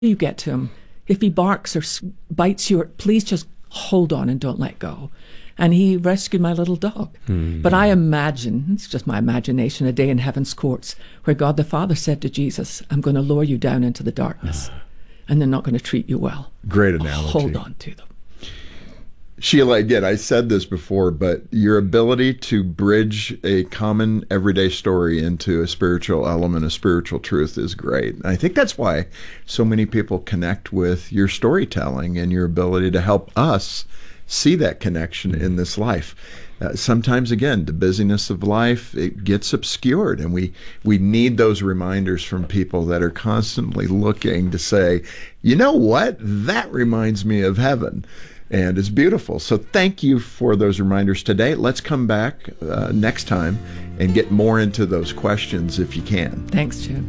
you get to him. If he barks or bites you, please just hold on and don't let go. And he rescued my little dog. Mm-hmm. But I imagine, it's just my imagination, a day in heaven's courts where God the Father said to Jesus, I'm going to lower you down into the darkness, and they're not going to treat you well. Great analogy. Hold on to them. Sheila, again, I said this before, but your ability to bridge a common everyday story into a spiritual element, a spiritual truth is great. And I think that's why so many people connect with your storytelling and your ability to help us see that connection in this life. Sometimes, again, the busyness of life, it gets obscured, and we need those reminders from people that are constantly looking to say, you know what, that reminds me of heaven. And it's beautiful. So thank you for those reminders today. Let's come back next time and get more into those questions if you can. Thanks, Jim.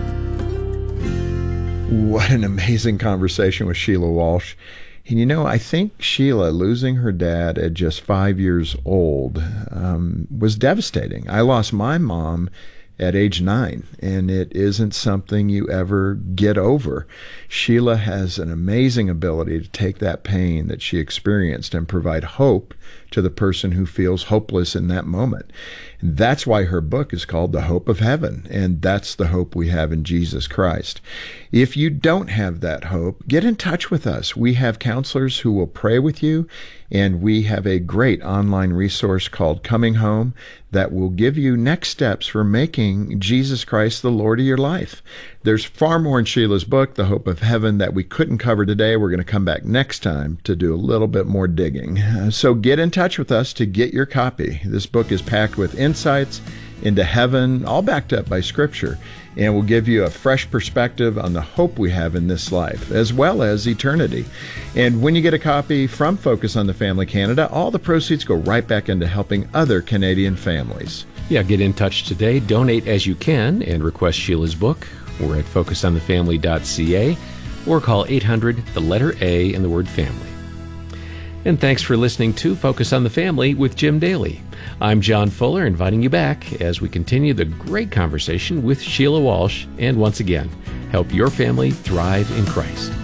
What an amazing conversation with Sheila Walsh. And you know, I think Sheila losing her dad at just 5 years old was devastating. I lost my mom at age 9, and it isn't something you ever get over. Sheila has an amazing ability to take that pain that she experienced and provide hope to the person who feels hopeless in that moment. And that's why her book is called The Hope of Heaven, and that's the hope we have in Jesus Christ. If you don't have that hope, get in touch with us. We have counselors who will pray with you, and we have a great online resource called Coming Home that will give you next steps for making Jesus Christ the Lord of your life. There's far more in Sheila's book, The Hope of Heaven, that we couldn't cover today. We're going to come back next time to do a little bit more digging. So get in touch with us to get your copy. This book is packed with insights into heaven, all backed up by Scripture, and will give you a fresh perspective on the hope we have in this life, as well as eternity. And when you get a copy from Focus on the Family Canada, all the proceeds go right back into helping other Canadian families. Yeah, get in touch today, donate as you can, and request Sheila's book. We're at focusonthefamily.ca, or call 800, the letter A, and the word family. And thanks for listening to Focus on the Family with Jim Daly. I'm John Fuller, inviting you back as we continue the great conversation with Sheila Walsh, and once again, help your family thrive in Christ.